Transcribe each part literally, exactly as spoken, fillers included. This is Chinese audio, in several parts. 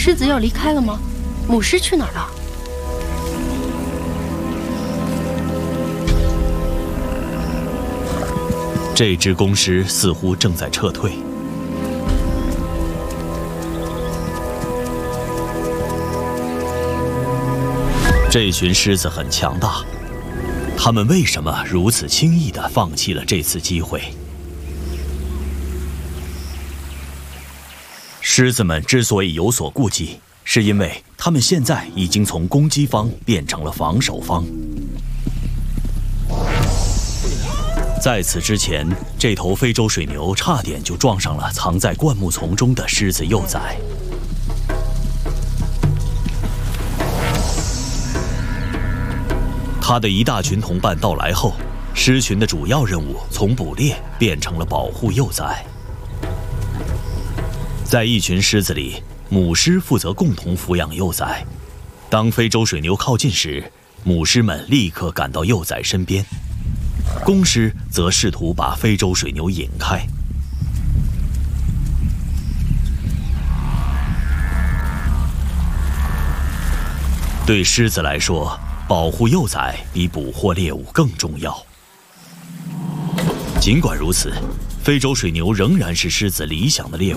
狮子要离开了吗？母狮去哪儿了？ 这只公狮似乎正在撤退。这群狮子很强大，它们为什么如此轻易地放弃了这次机会？狮子们之所以有所顾忌，是因为它们现在已经从攻击方变成了防守方。在此之前，这头非洲水牛差点就撞上了藏在灌木丛中的狮子幼崽。它的一大群同伴到来后，狮群的主要任务从捕猎变成了保护幼崽。在一群狮子里，母狮负责共同抚养幼崽。当非洲水牛靠近时，母狮们立刻赶到幼崽身边，公狮则试图把非洲水牛引开。对狮子来说，保护幼崽比捕获猎物更重要。尽管如此，非洲水牛仍然是狮子理想的猎物。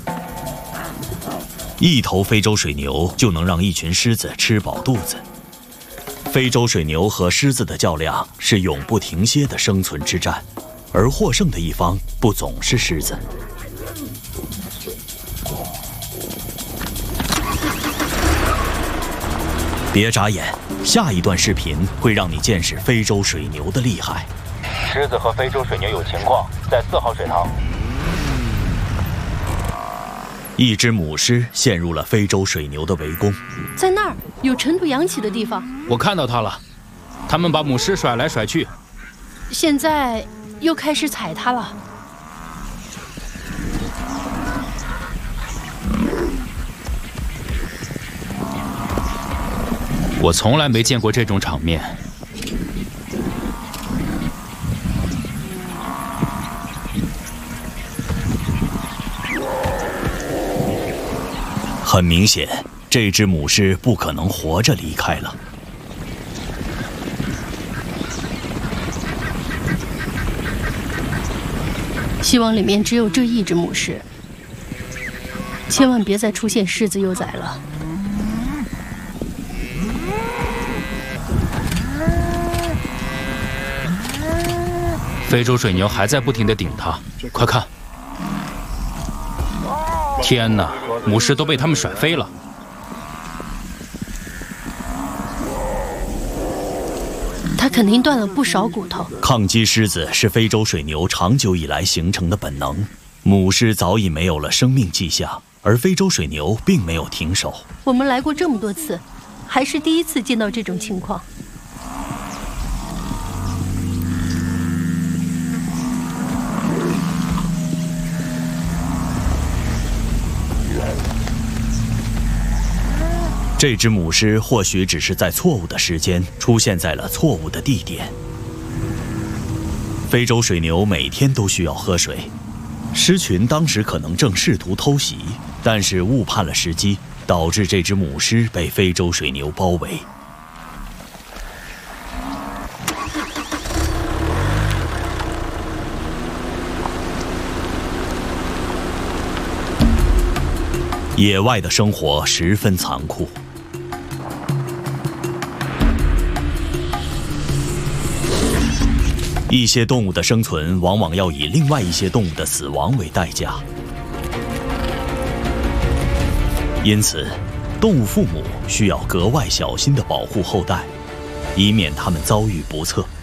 一头非洲水牛就能让一群狮子吃饱肚子。非洲水牛和狮子的较量是永不停歇的生存之战，而获胜的一方不总是狮子。别眨眼，下一段视频会让你见识非洲水牛的厉害。 狮子和非洲水牛有情况，在四号水塘。 一只母狮陷入了非洲水牛的围攻， 在那儿有尘土扬起的地方。 我看到它了，他们把母狮甩来甩去， 现在又开始踩它了。 我从来没见过这种场面。 很明显，这只母狮不可能活着离开了。 希望里面只有这一只母狮，千万别再出现狮子幼崽了。 非洲水牛还在不停地顶它，快看！天哪，母狮都被他们甩飞了。 它肯定断了不少骨头。 抗击狮子是非洲水牛长久以来形成的本能。母狮早已没有了生命迹象，而非洲水牛并没有停手。 我们来过这么多次，还是第一次见到这种情况。 这只母狮或许只是在错误的时间出现在了错误的地点。非洲水牛每天都需要喝水，狮群当时可能正试图偷袭，但是误判了时机，导致这只母狮被非洲水牛包围。野外的生活十分残酷。一些动物的生存往往要以另外一些动物的死亡为代价，因此，动物父母需要格外小心地保护后代，以免它们遭遇不测。